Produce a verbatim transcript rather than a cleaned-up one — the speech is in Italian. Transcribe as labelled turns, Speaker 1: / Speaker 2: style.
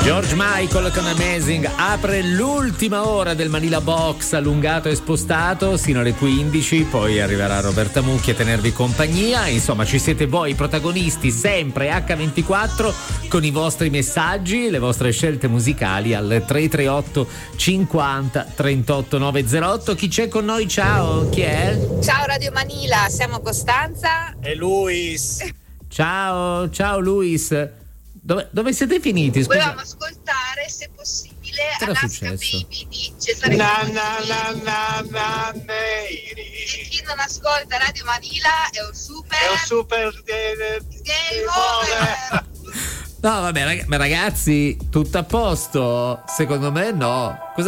Speaker 1: George Michael con Amazing apre l'ultima ora del Manila Box allungato e spostato sino alle quindici, poi arriverà Roberta Mucchi a tenervi compagnia. Insomma, ci siete voi protagonisti sempre acca ventiquattro con i vostri messaggi, le vostre scelte musicali al tre tre otto cinquanta trentotto novecentotto. Chi c'è con noi? Ciao, chi è?
Speaker 2: Ciao Radio Manila, siamo Costanza
Speaker 3: e Luis.
Speaker 1: Ciao, ciao Luis. Dove, dove siete finiti? Scusa.
Speaker 2: Volevamo ascoltare, se possibile,
Speaker 1: Cosa
Speaker 2: Alaska
Speaker 1: è successo?
Speaker 2: Baby di Cesare
Speaker 3: Na,
Speaker 2: Pavoni.
Speaker 3: na, na, na, na,
Speaker 2: E chi non ascolta Radio Manila è un super
Speaker 3: è un super eh,
Speaker 2: game
Speaker 3: over.
Speaker 1: No, vabbè, rag- ma ragazzi, tutto a posto? Secondo me no. Cosa